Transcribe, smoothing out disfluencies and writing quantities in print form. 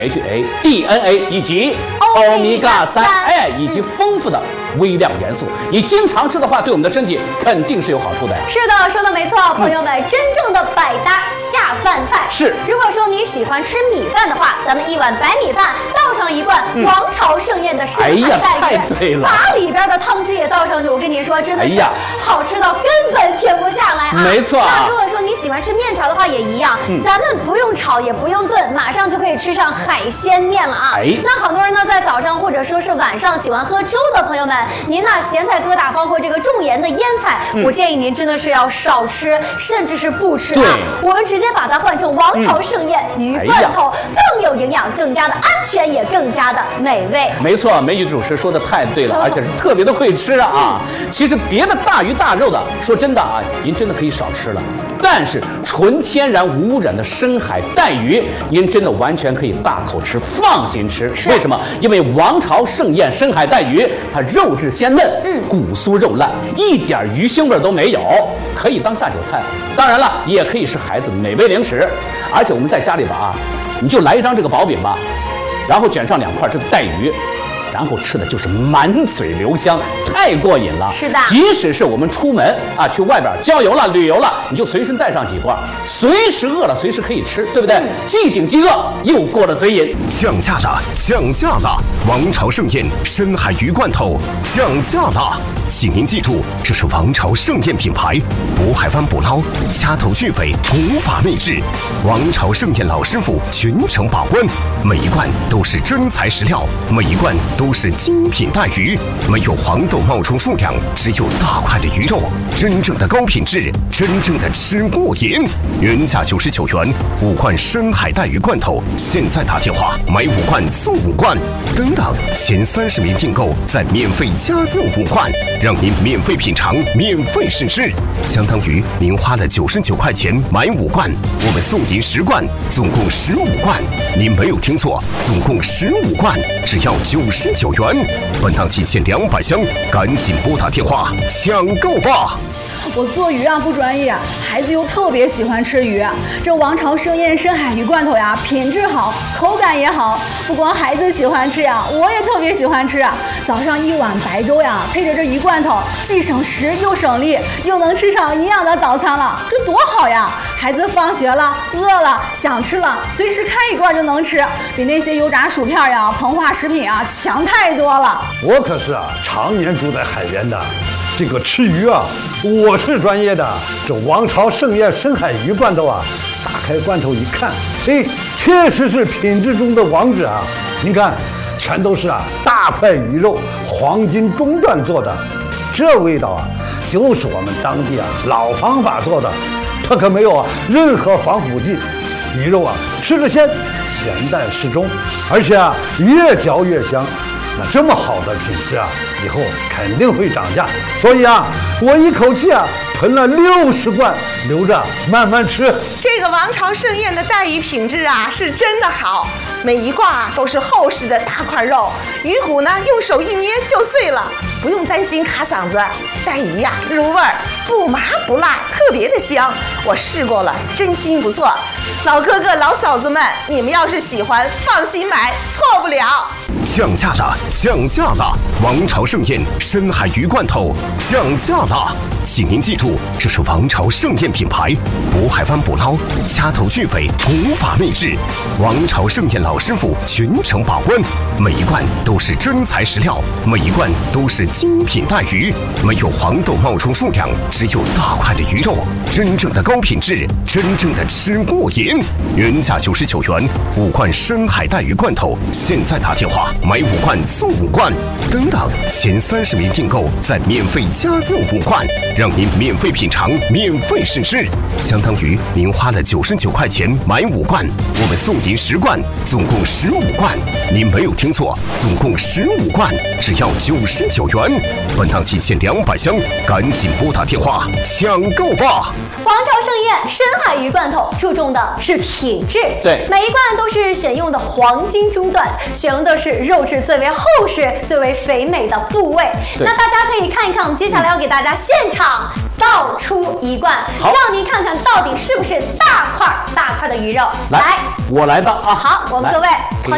DHA、DNA 以及欧米伽3，以及丰富的微量元素。你经常吃的话，对我们的身体肯定是有好处的呀。 是的，说的没错，朋友们，真正的百搭下饭菜是。 如果说你喜欢吃米饭的话，咱们一碗白米饭倒上一罐王朝盛宴的深海带鱼， 太对了， 把里边的汤汁也倒上去，我跟你说，真的是好吃到根本停不下来啊！ 没错。 那如果说你喜欢吃面条的话，也一样，咱们不用炒，也不用炖，马上就可以吃上海鲜面了啊！那很多人呢，在早上或者说是晚上喜欢喝粥的朋友们，您呢咸菜疙瘩，包括这个重盐的腌菜，我建议您真的是要少吃，甚至是不吃啊！我们直接把它换成王朝盛宴鱼罐头，更有营养，更加的安全，也更加的美味。 没错，美女主持说的太对了，而且是特别的会吃啊！其实别的大鱼大肉的，说真的啊，您真的可以少吃了。但是纯天然无污染的深海带鱼，您真的完全可以大口吃，放心吃。为什么？因为王朝盛宴深海带鱼，它肉质鲜嫩，骨酥肉烂，一点鱼腥味都没有，可以当下酒菜。当然了，也可以是孩子美味零食。而且我们在家里吧啊，你就来一张这个薄饼吧，然后卷上2块这个带鱼。然后吃的就是满嘴留香，太过瘾了。 是的， 即使是我们出门啊，去外边郊游了、旅游了，你就随身带上几罐，随时饿了随时可以吃，对不对？既顶饥饿，又过了嘴瘾。 降价了，降价了！王朝盛宴深海鱼罐头降价了，请您记住，这是王朝盛宴品牌，渤海湾捕捞，掐头去尾，古法秘制。王朝盛宴老师傅全程把关，每一罐都是真材实料，每一罐都是精品带鱼，没有黄豆冒充数量，只有大块的鱼肉，真正的高品质，真正的吃过瘾。原价99元，5罐深海带鱼罐头，现在打电话买5罐送5罐，等等，前30名订购再免费加赠5罐，让您免费品尝，免费试吃，相当于您花了99块钱买5罐，我们送您10罐，总共15罐。您没有听错，总共15罐，只要99元。本档仅限200箱，赶紧拨打电话抢购吧！ 我做鱼啊不专业，孩子又特别喜欢吃鱼。这王朝盛宴深海鱼罐头呀，品质好，口感也好。不光孩子喜欢吃呀，我也特别喜欢吃。早上1碗白粥呀，配着这鱼罐头，既省时又省力，又能吃上营养的早餐了，这多好呀！孩子放学了、饿了、想吃了，随时开一罐就能吃，比那些油炸薯片呀、膨化食品啊强太多了。 我可是常年住在海边的。这个吃鱼啊，我是专业的。这王朝盛宴深海鱼罐头啊，打开罐头一看，确实是品质中的王者啊！您看，全都是大块鱼肉，黄金中段做的，这味道啊，就是我们当地老方法做的，它可没有任何防腐剂。鱼肉吃着鲜，咸淡适中，而且越嚼越香。那这么好的品质以后肯定会涨价，所以我一口气囤了60罐，留着慢慢吃。 这个王朝盛宴的带鱼品质是真的好，每一罐都是厚实的大块肉，鱼骨呢用手一捏就碎了，不用担心卡嗓子。带鱼入味儿，不麻不辣，特别的香。我试过了，真心不错。老哥哥老嫂子们，你们要是喜欢，放心买，错不了。 降价了，降价了！王朝盛宴深海鱼罐头降价了，请您记住，这是王朝盛宴品牌，渤海湾捕捞，掐头去尾，古法秘制。王朝盛宴老师傅全程把关，每一罐都是真材实料，每一罐都是精品带鱼，没有黄豆冒充数量，只有大块的鱼肉，真正的高品质，真正的吃过瘾。原价99元，5罐深海带鱼罐头，现在打电话买5罐送5罐，等等，前30名订购再免费加赠5罐，让您免费品尝，免费试吃，相当于您花了99块钱买5罐，我们送您10罐，总共15罐。您没有听错，总共15罐，只要99元。本档仅限200箱，赶紧拨打电话抢购吧！ 王朝盛宴深海鱼罐头注重的是品质， 对， 每一罐都是选用的黄金中段，选用的是肉质最为厚实、最为肥美的部位。那大家可以看一看，我们接下来要给大家现场倒出一罐，让您看看到底是不是大块的鱼肉。 来，我来倒啊！ 好，我们各位朋友。